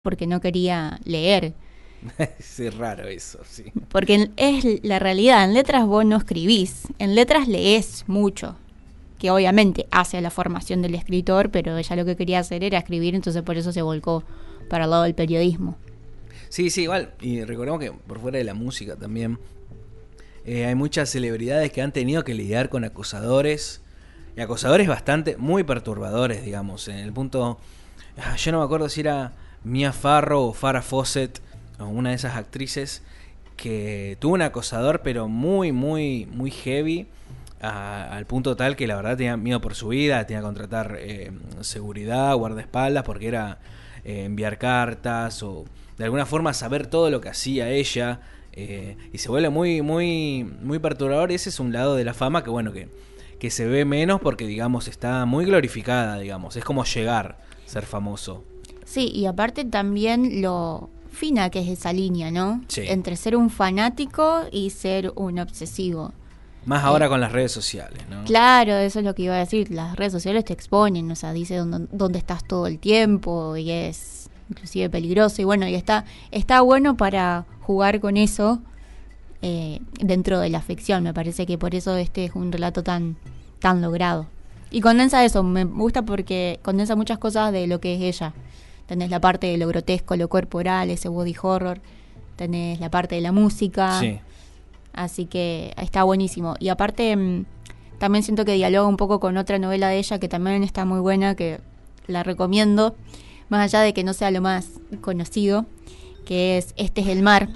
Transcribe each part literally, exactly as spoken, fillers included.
porque no quería leer. Es raro eso, sí. Porque es la realidad, en letras vos no escribís, en letras lees mucho, que obviamente hace la formación del escritor, pero ella lo que quería hacer era escribir, entonces por eso se volcó para el lado del periodismo. Sí, sí, igual, y recordemos que por fuera de la música también, eh, hay muchas celebridades que han tenido que lidiar con acosadores, y acosadores bastante, muy perturbadores, digamos, en el punto, yo no me acuerdo si era Mia Farrow o Farrah Fawcett, una de esas actrices que tuvo un acosador pero muy muy muy heavy, a, al punto tal que la verdad tenía miedo por su vida, tenía que contratar eh, seguridad, guardaespaldas, porque era eh, enviar cartas o de alguna forma saber todo lo que hacía ella, eh, y se vuelve muy muy muy perturbador. Ese es un lado de la fama que bueno que, que se ve menos porque digamos está muy glorificada, digamos, es como llegar ser famoso. Sí, y aparte también lo fina que es esa línea, ¿no? Sí. Entre ser un fanático y ser un obsesivo. Más ahora eh, con las redes sociales, ¿no? Claro, eso es lo que iba a decir. Las redes sociales te exponen, o sea, dice dónde, dónde estás todo el tiempo y es inclusive peligroso. Y bueno, y está, está bueno para jugar con eso eh, dentro de la ficción. Me parece que por eso este es un relato tan, tan logrado. Y condensa eso, me gusta porque condensa muchas cosas de lo que es ella. Tenés la parte de lo grotesco, lo corporal, ese body horror. Tenés la parte de la música. Sí. Así que está buenísimo. Y aparte, mmm, también siento que dialoga un poco con otra novela de ella que también está muy buena, que la recomiendo, más allá de que no sea lo más conocido, que es Este es el mar,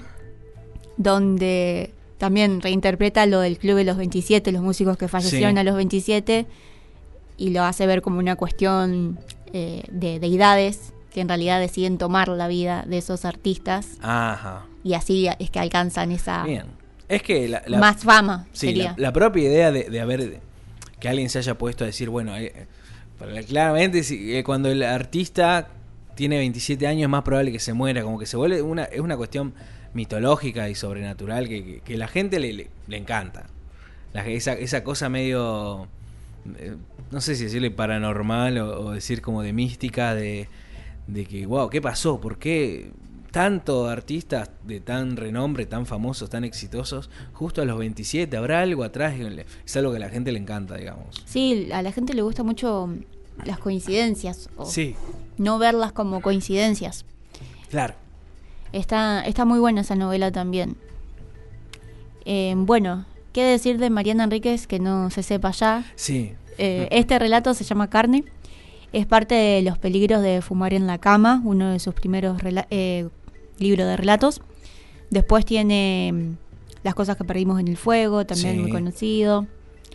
donde también reinterpreta lo del Club de los veintisiete, los músicos que fallecieron sí. a los veintisiete, y lo hace ver como una cuestión eh, de deidades que en realidad deciden tomar la vida de esos artistas. Ajá. Y así es que alcanzan esa Bien. Es que la, la, más fama sí, sería. La, la propia idea de, de haber de, que alguien se haya puesto a decir, bueno, eh, claramente si, eh, cuando el artista tiene veintisiete años es más probable que se muera, como que se vuelve una es una cuestión mitológica y sobrenatural que, que, que la gente le, le, le encanta. La, esa, esa cosa medio, eh, no sé si decirle paranormal o, o decir como de mística, de, de que, wow, ¿qué pasó? ¿Por qué tantos artistas de tan renombre, tan famosos, tan exitosos, justo a los veintisiete? ¿Habrá algo atrás? Es algo que a la gente le encanta, digamos. Sí, a la gente le gusta mucho las coincidencias. O sí. No verlas como coincidencias. Claro. Está, está muy buena esa novela también. Eh, bueno, ¿qué decir de Mariana Enríquez que no se sepa ya? Sí. Eh, este relato se llama Carne. Es parte de Los peligros de fumar en la cama, uno de sus primeros rela- eh, libros de relatos. Después tiene Las cosas que perdimos en el fuego, también sí. muy conocido.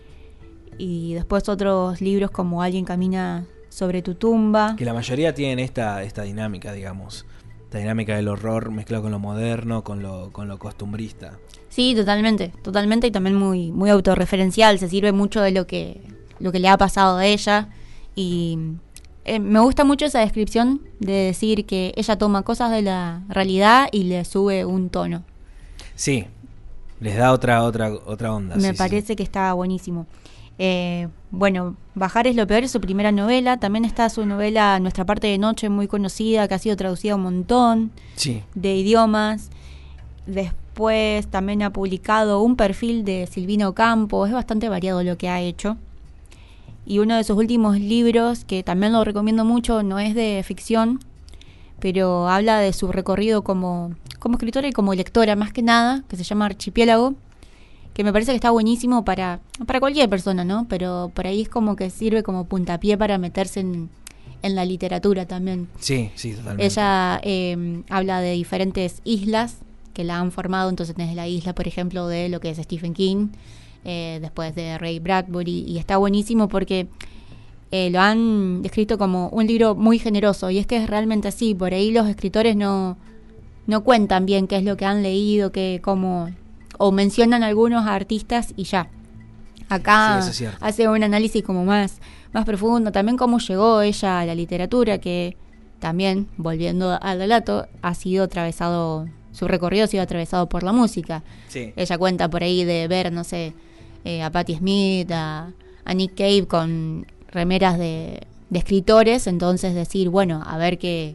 Y después otros libros como Alguien camina sobre tu tumba. Que la mayoría tienen esta, esta dinámica, digamos. Esta dinámica del horror mezclado con lo moderno, con lo, con lo costumbrista. Sí, totalmente, totalmente, y también muy, muy autorreferencial. Se sirve mucho de lo que, lo que le ha pasado a ella. Y eh, me gusta mucho esa descripción de decir que ella toma cosas de la realidad y le sube un tono. Sí, les da otra otra otra onda. Me sí, parece sí. que está buenísimo. Eh, bueno, Bajar es lo peor, es su primera novela. También está su novela Nuestra parte de noche, muy conocida, que ha sido traducida a un montón sí. de idiomas. Después también ha publicado un perfil de Silvina Ocampo. Es bastante variado lo que ha hecho. Y uno de sus últimos libros, que también lo recomiendo mucho, no es de ficción, pero habla de su recorrido como, como escritora y como lectora, más que nada, que se llama Archipiélago, que me parece que está buenísimo para, para cualquier persona, ¿no? Pero por ahí es como que sirve como puntapié para meterse en, en la literatura también. Sí, sí, totalmente. Ella eh, habla de diferentes islas que la han formado, entonces tenés la isla, por ejemplo, de lo que es Stephen King, Eh, después de Ray Bradbury, y está buenísimo porque eh, lo han descrito como un libro muy generoso, y es que es realmente así. Por ahí los escritores no, no cuentan bien qué es lo que han leído, qué, cómo, o mencionan algunos artistas y ya. Acá sí, hace un análisis como más, más profundo, también cómo llegó ella a la literatura, que también, volviendo al relato, ha sido atravesado, su recorrido ha sido atravesado por la música. Sí. Ella cuenta por ahí de ver, no sé, Eh, a Patti Smith, a, a Nick Cave con remeras de, de escritores, entonces decir, bueno, a ver qué,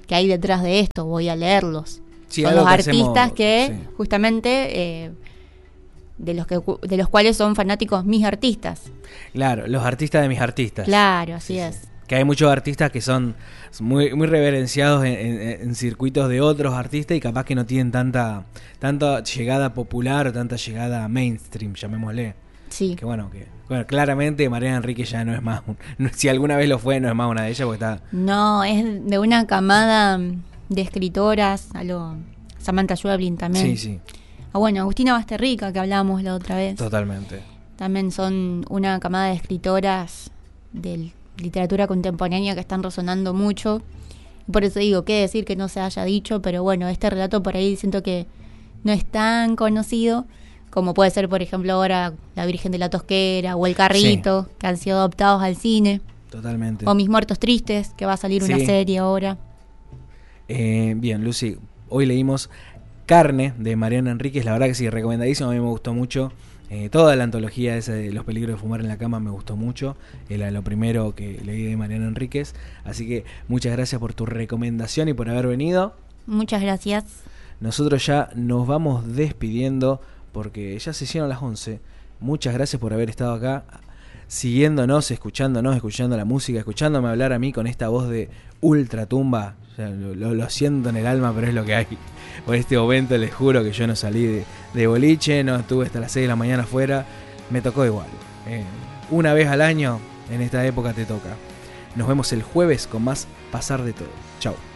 que hay detrás de esto, voy a leerlos. Sí, son algo los que artistas hacemos, que sí. justamente eh, de los que de los cuales son fanáticos mis artistas. Claro, los artistas de mis artistas. Claro, así Sí, es. sí. Que hay muchos artistas que son muy, muy reverenciados en, en, en circuitos de otros artistas y capaz que no tienen tanta, tanta llegada popular o tanta llegada mainstream, llamémosle. Sí. Que bueno, que bueno, claramente Mariana Enríquez ya no es más, un, no, si alguna vez lo fue, no es más una de ellas porque está... No, es de una camada de escritoras, a lo Samantha Schweblin también. Sí, sí. Ah, bueno, Agustina Basterrica, que hablábamos la otra vez. Totalmente. También son una camada de escritoras de literatura contemporánea que están resonando mucho. Por eso digo, qué decir que no se haya dicho, pero bueno, este relato por ahí siento que no es tan conocido como puede ser, por ejemplo, ahora La Virgen de la Tosquera o El Carrito, sí, que han sido adoptados al cine. Totalmente. O Mis Muertos Tristes, que va a salir sí. una serie ahora. Eh, bien, Lucy, hoy leímos Carne de Mariana Enríquez, la verdad que sí, recomendadísimo, a mí me gustó mucho. Eh, toda la antología esa de Los peligros de fumar en la cama me gustó mucho, era lo primero que leí de Mariana Enríquez, así que muchas gracias por tu recomendación y por haber venido. Muchas gracias. Nosotros ya nos vamos despidiendo porque ya se hicieron las once. Muchas gracias por haber estado acá, siguiéndonos, escuchándonos, escuchando la música, escuchándome hablar a mí con esta voz de ultratumba. O sea, lo, lo, lo siento en el alma, pero es lo que hay. Por este momento les juro que yo no salí de, de boliche, no estuve hasta las seis de la mañana afuera, me tocó igual. Eh, una vez al año, en esta época te toca. Nos vemos el jueves con más Pasar de Todo. Chau.